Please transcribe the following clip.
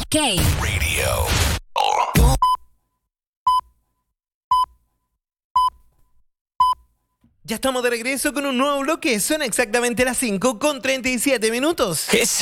K. Radio. Ya estamos de regreso con un nuevo bloque. Son exactamente las 5:37.